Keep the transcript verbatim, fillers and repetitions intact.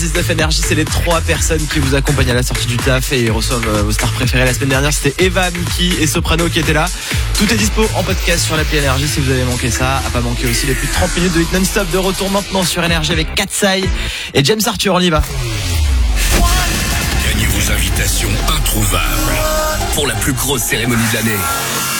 dix-neuf Énergie, c'est les trois personnes qui vous accompagnent à la sortie du taf et reçoivent vos stars préférées. La semaine dernière, c'était Eva, Miki et Soprano qui étaient là. Tout est dispo en podcast sur l'appli Énergie si vous avez manqué ça. À pas manquer aussi les plus de trente minutes de hit non-stop de retour maintenant sur Énergie avec Katsai et James Arthur. On y va. Gagnez vos invitations introuvables pour la plus grosse cérémonie de l'année.